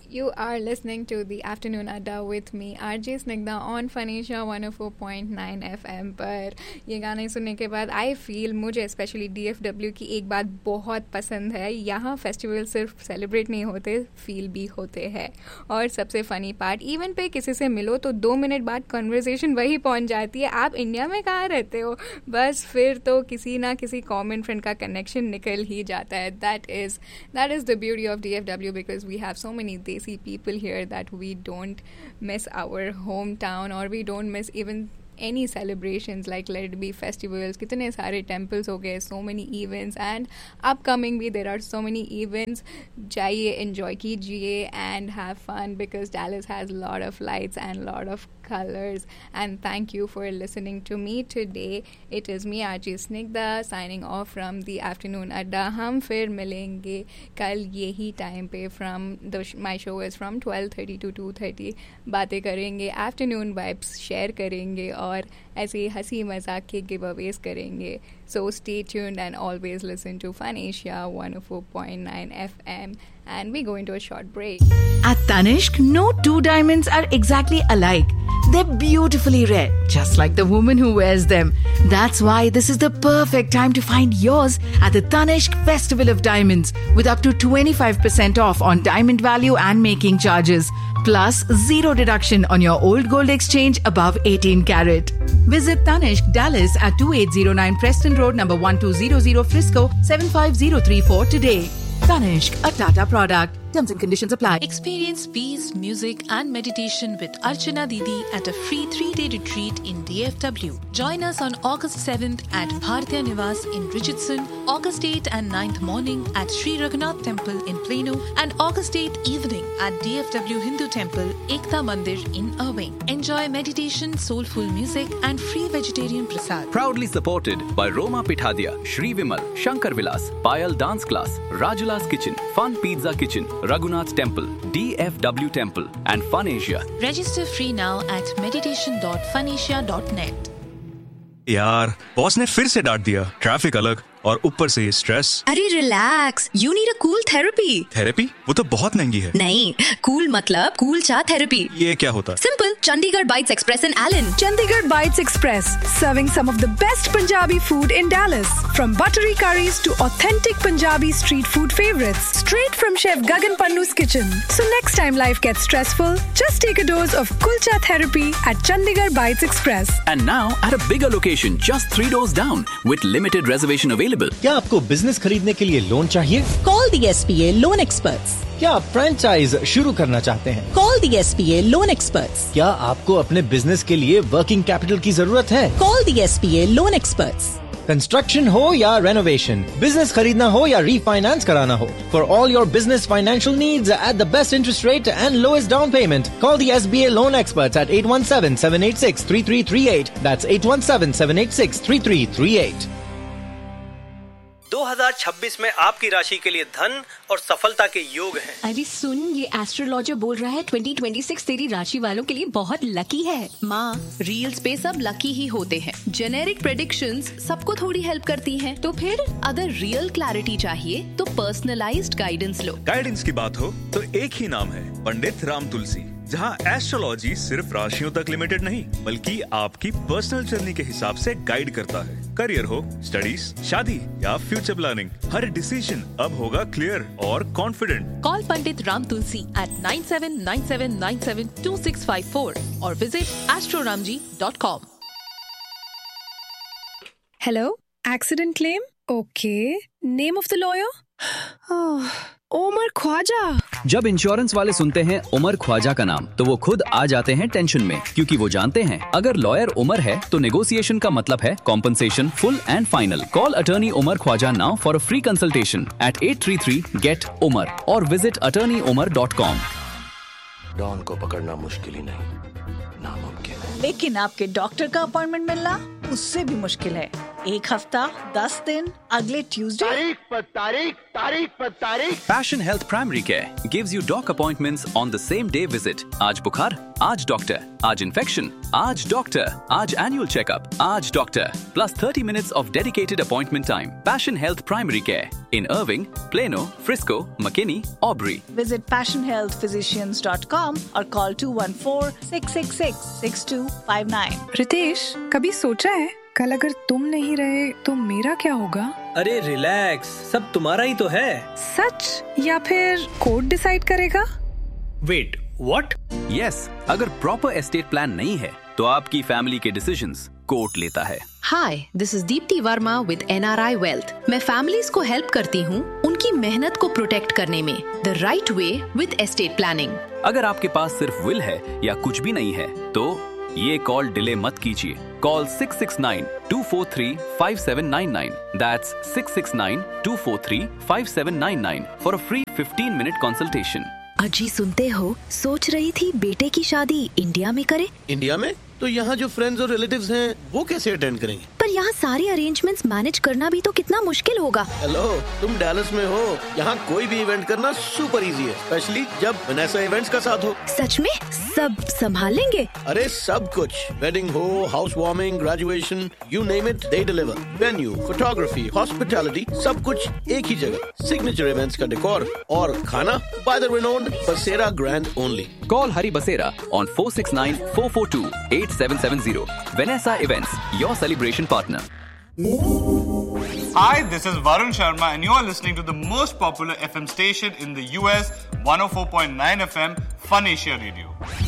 You are listening to the Afternoon Adda with me, RJ Snigdha on Phanesia 104.9 FM पर ये गाने सुनने के बाद आई फील मुझे स्पेशली DFW की एक बात बहुत पसंद है. यहाँ फेस्टिवल सिर्फ सेलिब्रेट नहीं होते, फील भी होते हैं. और सबसे फ़नी पार्ट, इवेंट पे किसी से मिलो तो 2 मिनट बाद कन्वर्सेशन वही पहुँच जाती है, आप इंडिया में कहाँ रहते हो, बस फिर तो किसी ना किसी कॉमन फ्रेंड का कनेक्शन निकल ही जाता है. That is the beauty of DFW because we have so many desi people here that we don't miss our hometown or we don't miss even any celebrations like let it be festivals. कितने सारे temples हो गए, so many events and upcoming भी there are so many events. जाइए, enjoy कीजिए and have fun because Dallas has a lot of lights and a lot of colors. And thank you for listening to me today. It is me RJ Snigdha signing off from the Afternoon Adda. हम फिर मिलेंगे कल यही time पे from my show is from 12:30 to 2:30. बातें करेंगे, afternoon vibes share करेंगे और ऐसे हंसी मजाक के giveaways करेंगे. So stay tuned and always listen to Phanesia 104.9 FM. And we go into a short break. At Tanishq, no two diamonds are exactly alike. They're beautifully rare, just like the woman who wears them. That's why this is the perfect time to find yours at the Tanishq Festival of Diamonds with up to 25% off on diamond value and making charges. Plus, 0 deduction on your old gold exchange above 18 carat. Visit Tanishq Dallas at 2809 Preston Road, number 1200 Frisco, 75034 today. Tanishq, a Tata product. Terms and conditions apply. Experience peace, music and meditation with Archana Didi at a free 3-day retreat in DFW. Join us on August 7th at Bhartiya Niwas in Richardson, August 8th and 9th morning at Sri Raghunath Temple in Plano, and August 8th evening at DFW Hindu Temple, Ekta Mandir in Irving. Enjoy meditation, soulful music and free vegetarian prasad. Proudly supported by Roma Pithadia, Shri Vimal, Shankar Vilas, Payal Dance Class, Rajula's Kitchen, Fun Pizza Kitchen, Raghunath Temple, DFW Temple and Phanesia. Register free now at meditation.phanesia.net. यार, boss ने फिर से डांट दिया. Traffic अलग और ऊपर से ये स्ट्रेस. अरे relax, you need a cool therapy. Therapy? वो तो बहुत महंगी है. नहीं, कूल मतलब कूल चा थेरेपी. ये क्या होता है? Simple, Chandigarh Bites Express in Allen. Chandigarh Bites Express, serving some of the best Punjabi food in Dallas. From buttery curries to authentic Punjabi street food favorites. Straight from Chef Gagan Pannu's kitchen. So next time life gets stressful, just take a dose of Kulcha therapy at Chandigarh Bites Express. And now at a bigger location, just 3 doors down with limited reservation available. क्या आपको business खरीदने के लिए loan चाहिए? Call the SPA Loan Experts. क्या आप franchise शुरू करना चाहते हैं? Call the SPA Loan Experts. क्या आपको अपने बिजनेस के लिए वर्किंग कैपिटल की जरूरत है? Call the SPA Loan Experts. Construction हो या रेनोवेशन, बिजनेस खरीदना हो या रीफाइनेंस कराना हो, for all your business financial needs at the best interest rate and lowest down payment, call the SBA loan experts eight 817-786-3338. That's 817-786-3338. 2026 में आपकी राशि के लिए धन और सफलता के योग हैं। अरे सुन, ये एस्ट्रोलॉजर बोल रहा है 2026 तेरी राशि वालों के लिए बहुत लकी है। माँ, रील्स पे सब लकी ही होते हैं। जेनेरिक प्रेडिक्शंस सबको थोड़ी हेल्प करती हैं। तो फिर अगर रियल क्लैरिटी चाहिए तो पर्सनलाइज्ड गाइडेंस लो। गाइडेंस की बात हो तो एक ही नाम है, पंडित राम तुलसी, जहाँ एस्ट्रोलॉजी सिर्फ राशियों तक लिमिटेड नहीं बल्कि आपकी पर्सनल जर्नी के हिसाब से गाइड करता है। करियर हो, स्टडीज, शादी या फ्यूचर प्लानिंग, हर डिसीजन अब होगा क्लियर और confident. Call Pandit Ram Tulsi at 9797972654 और visit astroramji.com. Hello, accident claim? Okay. Name of the lawyer? Umar Khwaja. जब इंश्योरेंस वाले सुनते हैं उमर ख्वाजा का नाम तो वो खुद आ जाते हैं टेंशन में, क्योंकि वो जानते हैं अगर लॉयर उमर है तो नेगोशिएशन का मतलब है compensation full and final. Call attorney Umar Khwaja now for a free consultation at 833-GET-UMAR और विजिट attorneyumar.com। डॉन को पकड़ना मुश्किल ही नहीं, नामुमकिन है। लेकिन आपके डॉक्टर का अपॉइंटमेंट मिलना उससे भी मुश्किल है। 1 हफ्ता, 10 दिन, अगले ट्यूसडे। तारीख। Passion Health Primary Care gives you doc appointments on the same day visit. आज बुखार, आज डॉक्टर, आज इन्फेक्शन, आज डॉक्टर, आज annual checkup, आज doctor, plus 30 minutes of dedicated appointment time. Passion Health Primary Care in Irving, Plano, Frisco, McKinney, Aubrey. Visit passionhealthphysicians.com or call 214-666-6259. Ritesh, कभी सोचा है कल अगर तुम नहीं रहे तो मेरा क्या होगा? अरे रिलैक्स, सब तुम्हारा ही तो है। सच या फिर कोर्ट डिसाइड करेगा? Wait, what? यस, अगर प्रॉपर एस्टेट प्लान नहीं है तो आपकी फैमिली के डिसीजंस कोर्ट लेता है। हाय, this is Deepti Verma with NRI wealth. मैं फैमिलीज को हेल्प करती हूँ उनकी मेहनत को प्रोटेक्ट करने में the right way with estate planning. अगर आपके पास सिर्फ विल है या कुछ भी नहीं है तो ये कॉल डिले मत कीजिए। Call 669-243-5799. That's 669-243-5799 for a free 15-minute consultation. अजी सुनते हो, सोच रही थी बेटे की शादी इंडिया में करे। इंडिया में? तो यहाँ जो फ्रेंड्स और रिलेटिव्स हैं वो कैसे अटेंड करेंगे? पर यहाँ सारे अरेंजमेंट्स मैनेज करना भी तो कितना मुश्किल होगा। हेलो, तुम डैलस में हो, यहाँ कोई भी इवेंट करना सुपर इजी है, स्पेशली जब वनेसा इवेंट्स का साथ हो। सच में सब संभाल लेंगे? अरे सब कुछ, वेडिंग हो, house warming, graduation, you name it, they deliver. Venue, photography, hospitality, सब कुछ एक ही जगह। सिग्नेचर इवेंट्स का डेकोर और खाना बाय द रिनोन्ड बसेरा grand only. Call Hari Basera on 469-442-8770. Vanessa Events, your celebration partner. Hi, this is Varun Sharma and you are listening to the most popular FM station in the US, 104.9 FM, Fun Asia Radio.